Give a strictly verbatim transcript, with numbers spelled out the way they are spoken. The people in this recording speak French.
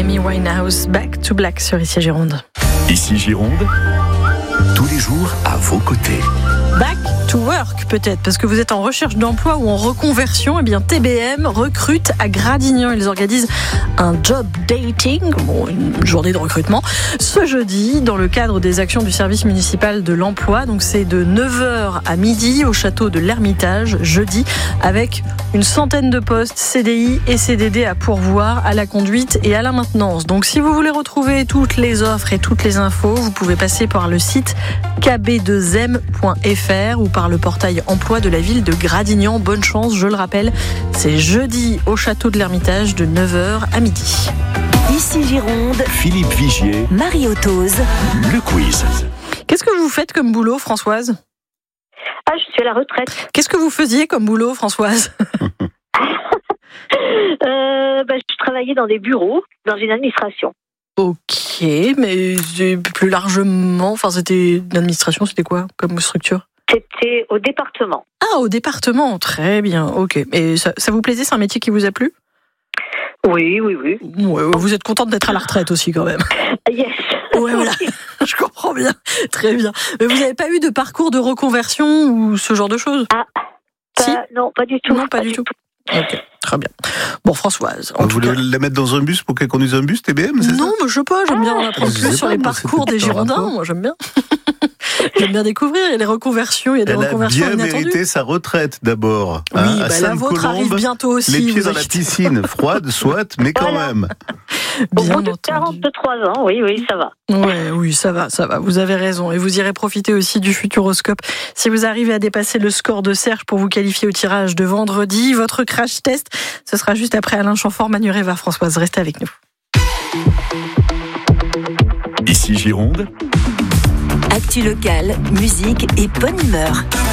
Amy Winehouse, Back to Black sur Ici Gironde. Ici Gironde, tous les jours à vos côtés. Back to work peut-être, parce que vous êtes en recherche d'emploi ou en reconversion. Eh bien, T B M recrute à Gradignan. Ils organisent un job dating, bon, une journée de recrutement, ce jeudi, dans le cadre des actions du service municipal de l'emploi. Donc, c'est de neuf heures à midi au château de l'Ermitage, jeudi, avec une centaine de postes C D I et C D D à pourvoir à la conduite et à la maintenance. Donc, si vous voulez retrouver toutes les offres et toutes les infos, vous pouvez passer par le site k b deux m point f r ou par le portail emploi de la ville de Gradignan. Bonne chance, je le rappelle, c'est jeudi au château de l'Ermitage de neuf heures à midi. Ici Gironde, Philippe Vigier, Marie Autoz, le quiz. Qu'est-ce que vous faites comme boulot, Françoise ? Ah, je suis à la retraite. Qu'est-ce que vous faisiez comme boulot, Françoise ? euh, bah, je travaillais dans des bureaux, dans une administration. Ok, mais plus largement, enfin, c'était l'administration, c'était quoi comme structure ? C'était au département. Ah, au département, très bien, ok. Et ça, ça vous plaisait, c'est un métier qui vous a plu ? Oui, oui, oui. Ouais, vous êtes contente d'être à la retraite aussi, quand même. Yes. Ouais, voilà, je comprends bien, très bien. Mais vous n'avez pas eu de parcours de reconversion ou ce genre de choses ? Ah, pas, si ? Non, pas du tout. Non, pas, pas du tout. tout. Ok, très bien. Bon, Françoise. Vous voulez cas... la mettre dans un bus pour qu'elle conduise un bus, T B M, c'est Non, ça mais je sais pas, j'aime bien en apprendre ah, plus sur pas, les moi, parcours des Girondins, moi j'aime bien. J'aime bien découvrir, il y a des reconversions, il y a des Elle reconversions inattendues. Elle a bien mérité sa retraite d'abord. Oui, hein, bah, la vôtre arrive bientôt aussi. Les pieds dans la piscine, froide, soit, mais quand voilà. même. Bien Au bout de quarante-trois ans, oui, oui, ça va. Ouais, oui, ça va, ça va, vous avez raison. Et vous irez profiter aussi du Futuroscope. Si vous arrivez à dépasser le score de Serge pour vous qualifier au tirage de vendredi, votre crash test, ce sera juste après Alain Chamfort, Manuréva. Françoise, restez avec nous. Ici Gironde. Actu locale, musique et bonne humeur.